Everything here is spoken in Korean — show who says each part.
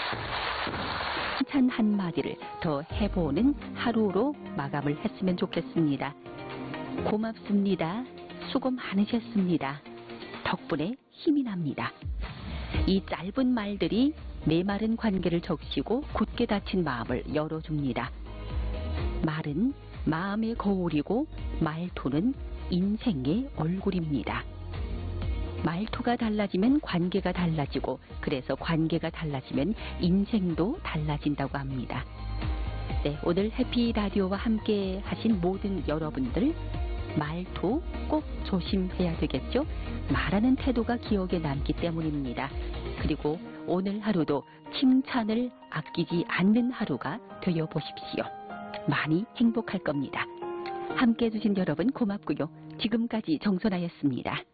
Speaker 1: 칭찬 한마디를 더 해보는 하루로 마감을 했으면 좋겠습니다. 고맙습니다. 수고 많으셨습니다. 덕분에 힘이 납니다. 이 짧은 말들이 메마른 관계를 적시고 굳게 닫힌 마음을 열어줍니다. 말은 마음의 거울이고 말투는 인생의 얼굴입니다. 말투가 달라지면 관계가 달라지고, 그래서 관계가 달라지면 인생도 달라진다고 합니다. 네, 오늘 해피 라디오와 함께 하신 모든 여러분들, 말투 꼭 조심해야 되겠죠? 말하는 태도가 기억에 남기 때문입니다. 그리고 오늘 하루도 칭찬을 아끼지 않는 하루가 되어보십시오. 많이 행복할 겁니다. 함께 해주신 여러분 고맙고요. 지금까지 정선아였습니다.